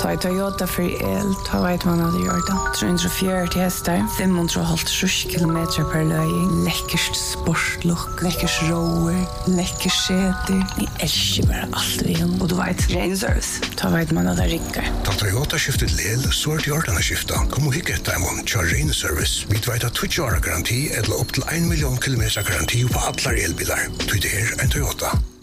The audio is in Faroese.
Ta Toyota för el, ta vet man att göra det. 340 hästar, 550 kilometer per löj. Läckert sportlook, läckert rower, läckert säte. Ni älskar bara allt vi har. Och du vet, ren service. Ta vet man att det ringer. Ta Toyota skiftet lel, så är det gjort skifta. Kom och hicka ett diamond, kör ren service. Vi vet att 20 år garanti eller upp till 1 miljon kilometer garanti på alla elbilar. Det är en Toyota.